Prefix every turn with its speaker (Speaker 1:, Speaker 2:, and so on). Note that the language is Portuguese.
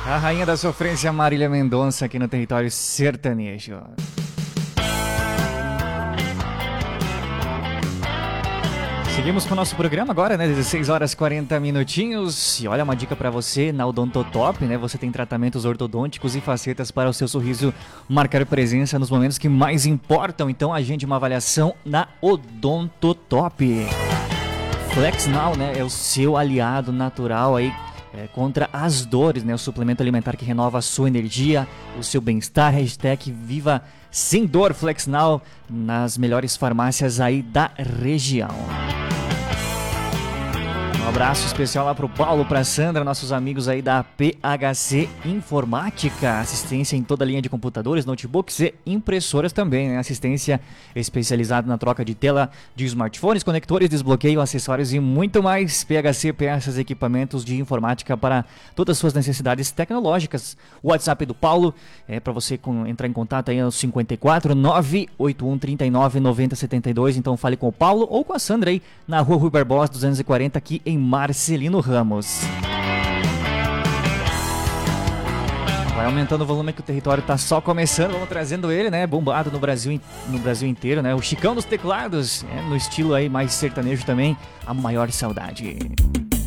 Speaker 1: A rainha da sofrência, Marília Mendonça, aqui no território sertanejo. Seguimos com o nosso programa agora, né? 16 horas 40 minutinhos. E olha, uma dica pra você, na Odontotop, né? Você tem tratamentos ortodônticos e facetas para o seu sorriso marcar presença nos momentos que mais importam. Então agende uma avaliação na Odontotop. Flex Now, né? É o seu aliado natural aí contra as dores, né? O suplemento alimentar que renova a sua energia, o seu bem-estar. Hashtag Viva Sem Dor Flex Now nas melhores farmácias aí da região. Um abraço especial lá pro Paulo, pra Sandra, nossos amigos aí da PHC Informática, assistência em toda a linha de computadores, notebooks e impressoras também, né? Assistência especializada na troca de tela de smartphones, conectores, desbloqueio, acessórios e muito mais. PHC, peças e equipamentos de informática para todas as suas necessidades tecnológicas. O WhatsApp do Paulo é para você entrar em contato aí no 54 981 39 90 72. Então fale com o Paulo ou com a Sandra aí na Rua Rui Barbosa 240 aqui em Marcelino Ramos. Vai aumentando o volume que o território tá só começando, vamos trazendo ele, né, bombado no Brasil inteiro, né, o Chicão dos Teclados, no estilo aí mais sertanejo também, A Maior Saudade.